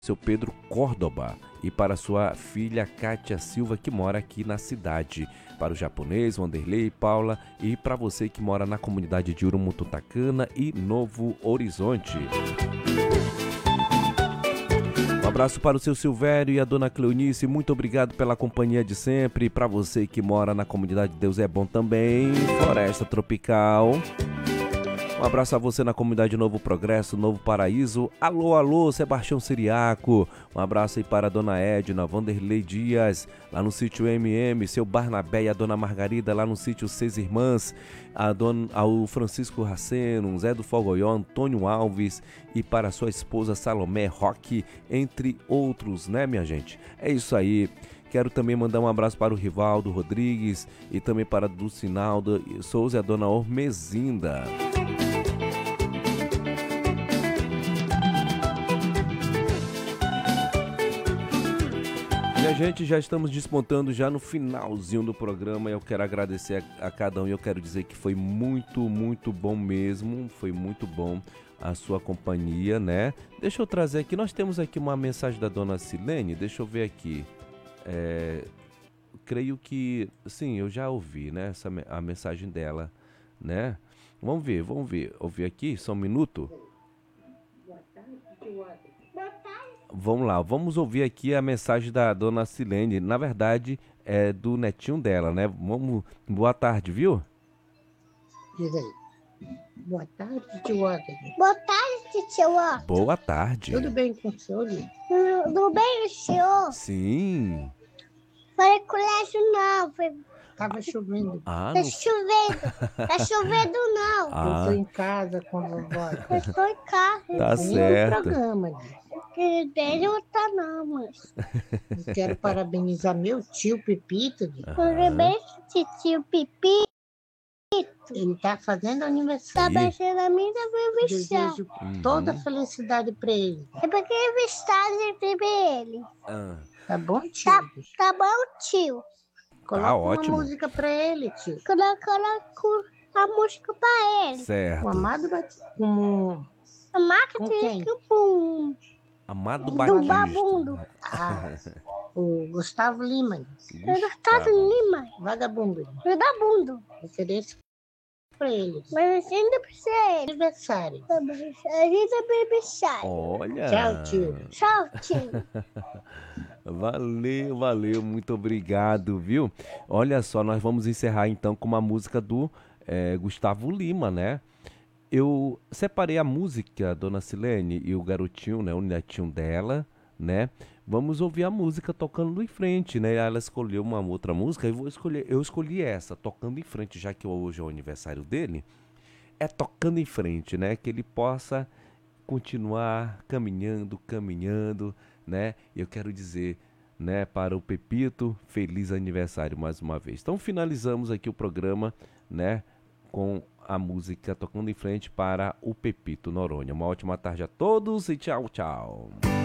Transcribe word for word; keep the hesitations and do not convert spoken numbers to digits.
seu Pedro Córdoba e para sua filha Kátia Silva, que mora aqui na cidade. Para o japonês, Wanderlei, Paula e para você que mora na comunidade de Urumututacana e Novo Horizonte. Um abraço para o seu Silvério e a dona Cleonice, muito obrigado pela companhia de sempre. Para você que mora na comunidade Deus é Bom também, Floresta Tropical. Um abraço a você na comunidade Novo Progresso, Novo Paraíso. Alô, alô, Sebastião Siriaco. Um abraço aí para a dona Edna, Vanderlei Dias, lá no sítio M M, seu Barnabé e a dona Margarida, lá no sítio Seis Irmãs, a dona, ao Francisco Raceno, Zé do Fogoió, Antônio Alves e para sua esposa Salomé Roque, entre outros, né, minha gente? É isso aí. Quero também mandar um abraço para o Rivaldo Rodrigues e também para a Dulcinalda Souza e a dona Ormezinda. Minha gente, já estamos despontando já no finalzinho do programa e eu quero agradecer a, a cada um e eu quero dizer que foi muito, muito bom mesmo, foi muito bom a sua companhia, né? Deixa eu trazer aqui, nós temos aqui uma mensagem da dona Silene, deixa eu ver aqui, é, creio que, sim, eu já ouvi, né, essa, a mensagem dela, né? Vamos ver, vamos ver, ouvir aqui, só um minuto. Vamos lá, vamos ouvir aqui a mensagem da dona Silene. Na verdade, é do netinho dela, né? Vamos... Boa tarde, viu? Diz aí. Boa tarde, tio Walter. Boa tarde, tio Walter. Boa tarde. Tudo bem com o senhor? Tudo bem, senhor? Sim. Foi colégio não, foi... Tava chovendo. Ah, Tá não... chovendo. Tá chovendo não. Ah. Eu tô em casa com a vovó. Eu tô em casa. Tá certo. No programa. Que dele não tá não, mas... Eu quero parabenizar meu tio Pepito. Parabéns, tio Pipi. Ele tá fazendo Tá aniversário. baixando a minha revista. Desejo toda a felicidade pra ele. É porque revista de ele. Ah. Tá bom, tio? Tá, tá bom, tio. Coloca Ah, uma ótimo. música pra ele, tio. Coloca a música pra ele. Certo. O Amado Batista. Com... A máquina Com tem quem? que pum. Amado Do Batista. babundo. Ah, o Gustavo Lima. Gustavo Lima. Vagabundo. Vagabundo. Ofereço pra ele. Mas ainda precisa ele. Aniversário. A gente é aniversário. Olha. Tchau, tio. Tchau, tio. Valeu, valeu, muito obrigado, viu? Olha só, nós vamos encerrar então com uma música do é, Gustavo Lima, né? Eu separei a música, dona Silene e o garotinho, né, o netinho dela, né? Vamos ouvir a música Tocando em Frente, né? Ela escolheu uma outra música e vou escolher, eu escolhi essa, Tocando em Frente, já que hoje é o aniversário dele. É Tocando em Frente, né? Que ele possa continuar caminhando, caminhando, né? Eu quero dizer, né, para o Pepito, feliz aniversário mais uma vez. Então finalizamos aqui o programa, né, com a música Tocando em Frente para o Pepito Noronha. Uma ótima tarde a todos e tchau, tchau.